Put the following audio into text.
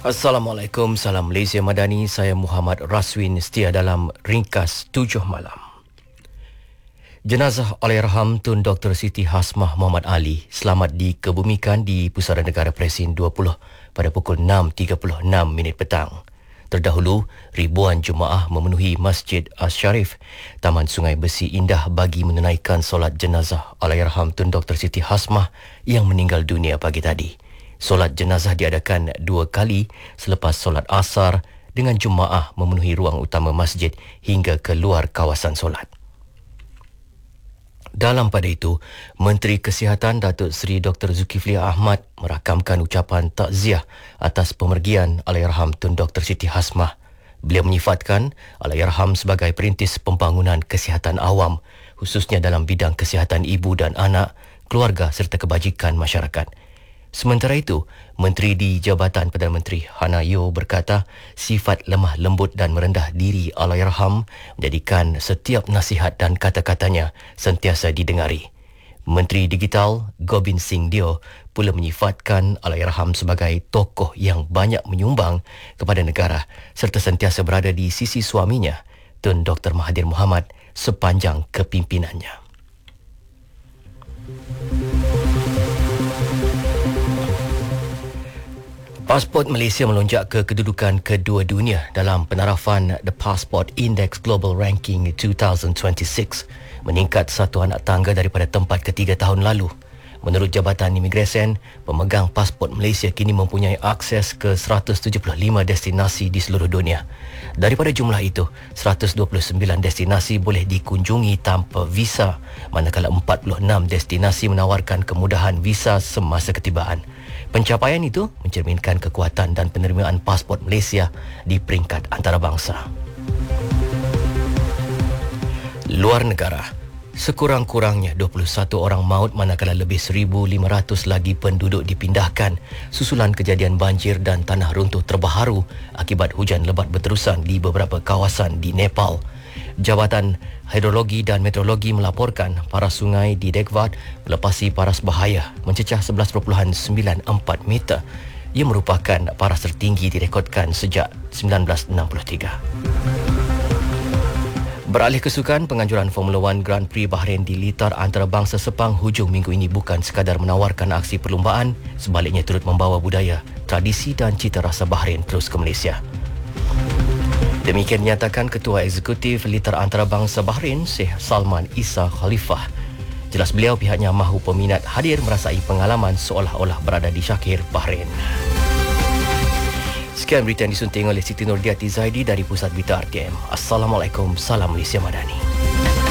Assalamualaikum, salam Malaysia Madani. Saya Muhammad Raswin setia dalam Ringkas 7 Malam. Jenazah Allahyarham Tun Dr. Siti Hasmah Muhammad Ali selamat dikebumikan di Pusara Negara Presin 20 pada pukul 6.36 petang. Terdahulu, ribuan jemaah memenuhi Masjid Asy-Syarif, Taman Sungai Besi Indah bagi menunaikan solat jenazah Allahyarham Tun Dr. Siti Hasmah yang meninggal dunia pagi tadi. Solat jenazah diadakan 2 kali selepas solat asar dengan jemaah memenuhi ruang utama masjid hingga ke luar kawasan solat. Dalam pada itu, Menteri Kesihatan Datuk Seri Dr. Zulkifli Ahmad merakamkan ucapan takziah atas pemergian Allahyarham Tun Dr. Siti Hasmah. Beliau menyifatkan Allahyarham sebagai perintis pembangunan kesihatan awam, khususnya dalam bidang kesihatan ibu dan anak, keluarga serta kebajikan masyarakat. Sementara itu, Menteri di Jabatan Perdana Menteri Hana Yeoh berkata sifat lemah lembut dan merendah diri Allahyarham menjadikan setiap nasihat dan kata-katanya sentiasa didengari. Menteri Digital Gobind Singh Dio pula menyifatkan Allahyarham sebagai tokoh yang banyak menyumbang kepada negara serta sentiasa berada di sisi suaminya, Tun Dr. Mahathir Mohamad, sepanjang kepimpinannya. Pasport Malaysia melonjak ke kedudukan kedua dunia dalam penarafan The Passport Index Global Ranking 2026, meningkat satu anak tangga daripada tempat ketiga tahun lalu. Menurut Jabatan Imigresen, pemegang pasport Malaysia kini mempunyai akses ke 175 destinasi di seluruh dunia. Daripada jumlah itu, 129 destinasi boleh dikunjungi tanpa visa, manakala 46 destinasi menawarkan kemudahan visa semasa ketibaan. Pencapaian itu mencerminkan kekuatan dan penerimaan pasport Malaysia di peringkat antarabangsa. Luar negara, sekurang-kurangnya 21 orang maut manakala lebih 1,500 lagi penduduk dipindahkan susulan kejadian banjir dan tanah runtuh terbaharu akibat hujan lebat berterusan di beberapa kawasan di Nepal. Jabatan Hidrologi dan Meteorologi melaporkan paras sungai di Degvat melepasi paras bahaya mencecah 11.94 meter. Ia merupakan paras tertinggi direkodkan sejak 1963. Beralih ke sukan, penganjuran Formula 1 Grand Prix Bahrain di litar antarabangsa Sepang hujung minggu ini bukan sekadar menawarkan aksi perlumbaan, sebaliknya turut membawa budaya, tradisi dan cita rasa Bahrain terus ke Malaysia. Demikian dinyatakan Ketua Eksekutif Litar Antarabangsa Bahrain, Sheikh Salman Isa Khalifah. Jelas beliau pihaknya mahu peminat hadir merasai pengalaman seolah-olah berada di Shakir, Bahrain. Sekian berita yang disunting oleh Siti Nurdiati Zaidi dari Pusat Berita RTM. Assalamualaikum, salam Malaysia Madani.